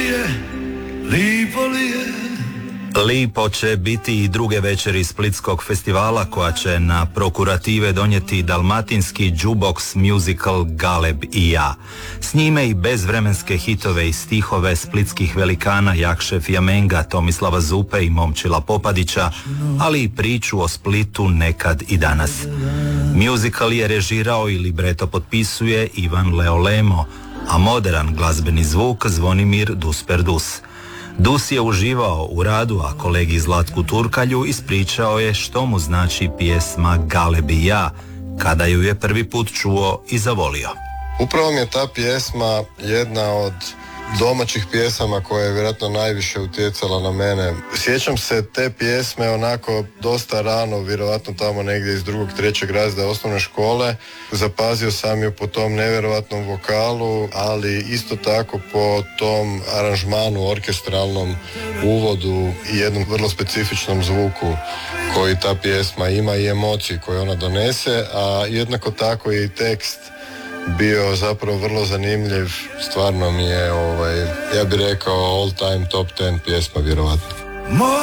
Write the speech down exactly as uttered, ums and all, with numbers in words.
je, lipo li je. Lipo će biti i druge večeri Splitskog festivala koja će na prokurative donijeti dalmatinski jukebox musical Galeb i ja. S njime i bezvremenske hitove i stihove splitskih velikana Jakše Fjamenga, Tomislava Zupe i Momčila Popadića, ali i priču o Splitu nekad i danas. Musical je režirao i libreto potpisuje Ivan Leolemo, a moderan glazbeni zvuk Zvonimir Dusperdus. Dus je uživao u radu, a kolegi Zlatku Turkalju ispričao je što mu znači pjesma Galeb i ja, kada ju je prvi put čuo i zavolio. Upravo mi je ta pjesma jedna od domaćih pjesama koja je vjerojatno najviše utjecala na mene. Sjećam se te pjesme onako dosta rano, vjerojatno tamo negdje iz drugog, trećeg razreda osnovne škole. Zapazio sam ju po tom nevjerojatnom vokalu, ali isto tako po tom aranžmanu, orkestralnom uvodu i jednom vrlo specifičnom zvuku koji ta pjesma ima i emociji koje ona donese, a jednako tako je i tekst bio zapravo vrlo zanimljiv. Stvarno mi je, ovaj, ja bih rekao, all time top ten pjesma vjerovatno.